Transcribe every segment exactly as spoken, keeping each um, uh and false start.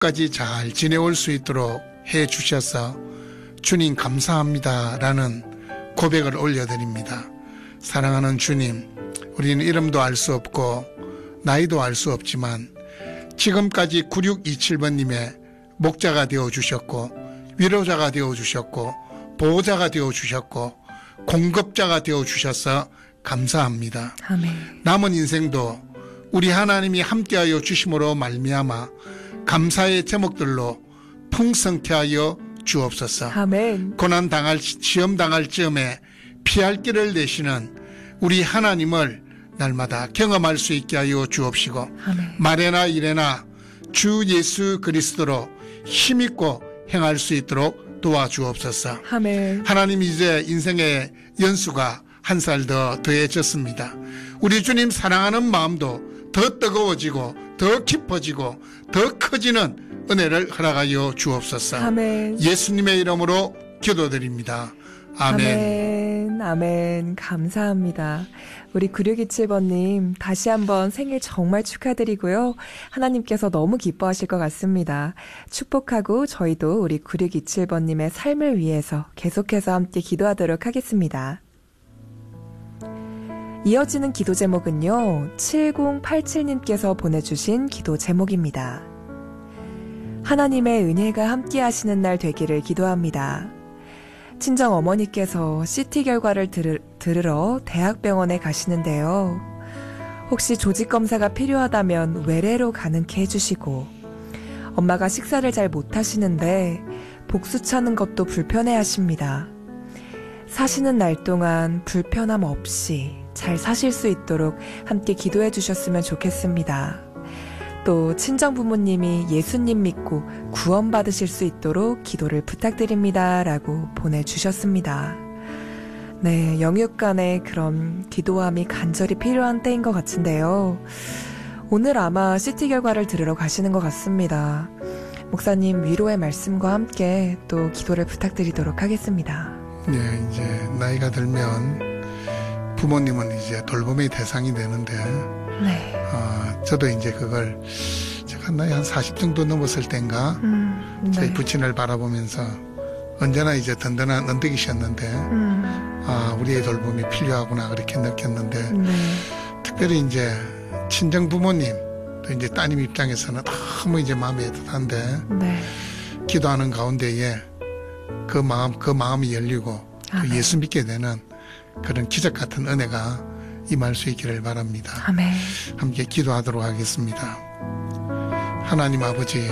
끝까지 잘 지내올 수 있도록 해 주셔서 주님 감사합니다 라는 고백을 올려드립니다. 사랑하는 주님, 우리는 이름도 알 수 없고 나이도 알 수 없지만 지금까지 구육이칠 번님의 목자가 되어주셨고 위로자가 되어주셨고 보호자가 되어주셨고 공급자가 되어주셔서 감사합니다. 아멘. 남은 인생도 우리 하나님이 함께하여 주심으로 말미암아 감사의 제목들로 풍성케 하여 주옵소서. 아멘. 고난당할 시험 당할 즈음에 피할 길을 내시는 우리 하나님을 날마다 경험할 수 있게 하여 주옵시고 아멘. 말에나 일에나 주 예수 그리스도로 힘있고 행할 수 있도록 도와주옵소서. 아멘. 하나님, 이제 인생의 연수가 한 살 더 더해졌습니다. 우리 주님 사랑하는 마음도 더 뜨거워지고 더 깊어지고 더 커지는 은혜를 허락하여 주옵소서. 아멘. 예수님의 이름으로 기도드립니다. 아멘. 아멘. 아멘. 감사합니다. 우리 구육이칠 번님 다시 한번 생일 정말 축하드리고요. 하나님께서 너무 기뻐하실 것 같습니다. 축복하고 저희도 우리 구육이칠 번님의 삶을 위해서 계속해서 함께 기도하도록 하겠습니다. 이어지는 기도 제목은요, 칠공팔칠님께서 보내주신 기도 제목입니다. 하나님의 은혜가 함께 하시는 날 되기를 기도합니다. 친정 어머니께서 씨티 결과를 들으, 들으러 대학병원에 가시는데요. 혹시 조직검사가 필요하다면 외래로 가능케 해주시고, 엄마가 식사를 잘 못하시는데 복수 차는 것도 불편해 하십니다. 사시는 날 동안 불편함 없이 잘 사실 수 있도록 함께 기도해 주셨으면 좋겠습니다. 또 친정 부모님이 예수님 믿고 구원받으실 수 있도록 기도를 부탁드립니다 라고 보내주셨습니다. 네, 영육 간의 그런 기도함이 간절히 필요한 때인 것 같은데요. 오늘 아마 씨티 결과를 들으러 가시는 것 같습니다. 목사님 위로의 말씀과 함께 또 기도를 부탁드리도록 하겠습니다. 네, 이제 나이가 들면 부모님은 이제 돌봄의 대상이 되는데, 네. 어, 저도 이제 그걸 제가 나이 한 사십 정도 넘었을 땐가, 음, 네. 저희 부친을 바라보면서 언제나 이제 든든한 언덕이셨는데, 음. 아, 우리의 돌봄이 필요하구나 그렇게 느꼈는데, 네. 특별히 이제 친정 부모님, 또 이제 따님 입장에서는 너무 이제 마음이 애틋한데, 네. 기도하는 가운데에 그 마음, 그 마음이 열리고 아멘. 또 예수 믿게 되는 그런 기적 같은 은혜가 임할 수 있기를 바랍니다. 아멘. 함께 기도하도록 하겠습니다. 하나님 아버지,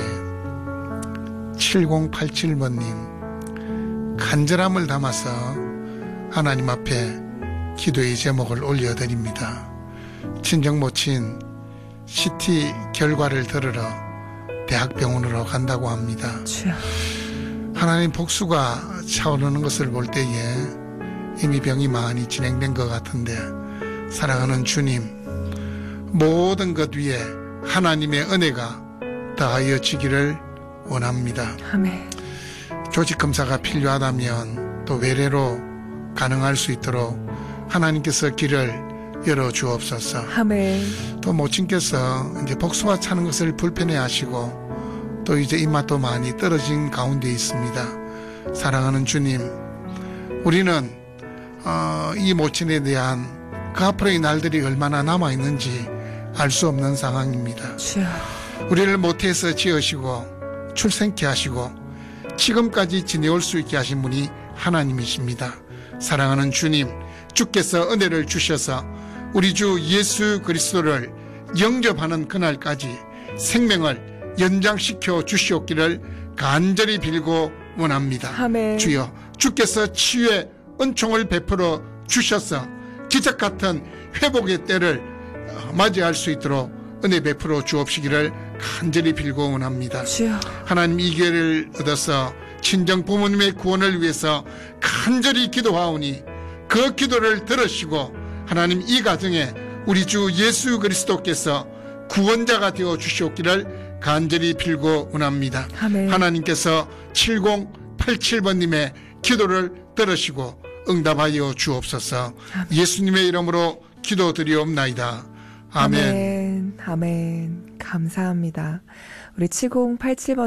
칠공팔칠 번님 간절함을 담아서 하나님 앞에 기도의 제목을 올려드립니다. 친정 모친 씨티 결과를 들으러 대학병원으로 간다고 합니다. 주여. 하나님, 복수가 차오르는 것을 볼 때에 이미 병이 많이 진행된 것 같은데, 사랑하는 주님, 모든 것 위에 하나님의 은혜가 더하여지기를 원합니다. 아멘. 조직검사가 필요하다면 또 외래로 가능할 수 있도록 하나님께서 길을 열어주옵소서. 아멘. 또 모친께서 이제 복수가 차는 것을 불편해 하시고 또 이제 입맛도 많이 떨어진 가운데 있습니다. 사랑하는 주님, 우리는 어, 이 모친에 대한 그 앞으로의 날들이 얼마나 남아있는지 알 수 없는 상황입니다. 주여. 우리를 모태에서 지으시고 출생케 하시고 지금까지 지내올 수 있게 하신 분이 하나님이십니다. 사랑하는 주님, 주께서 은혜를 주셔서 우리 주 예수 그리스도를 영접하는 그날까지 생명을 연장시켜 주시옵기를 간절히 빌고 원합니다. 아멘. 주여, 주께서 치유의 은총을 베풀어 주셔서 기적 같은 회복의 때를 맞이할 수 있도록 은혜 베풀어 주옵시기를 간절히 빌고 원합니다. 주여. 하나님, 이 기회를 얻어서 친정 부모님의 구원을 위해서 간절히 기도하오니 그 기도를 들으시고 하나님, 이 가정에 우리 주 예수 그리스도께서 구원자가 되어 주시옵기를 간절히 빌고 원합니다. 아멘. 하나님께서 칠공팔칠 번님의 기도를 들으시고 응답하여 주옵소서. 아멘. 예수님의 이름으로 기도드리옵나이다. 아멘. 아멘. 아멘. 감사합니다. 우리 칠공팔칠 번